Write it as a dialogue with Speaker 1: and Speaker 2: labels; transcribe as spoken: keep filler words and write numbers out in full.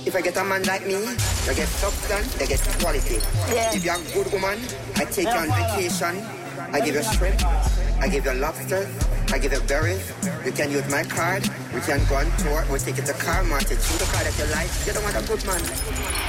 Speaker 1: If I get a man like me, you get substance, you get quality.
Speaker 2: Yeah.
Speaker 1: If you're a good woman, I take you on vacation, I give you shrimp, I give you lobster, I give you berries. You can use my card, we can go on tour, we'll take you to car market, choose the car that you like. You don't want a good man.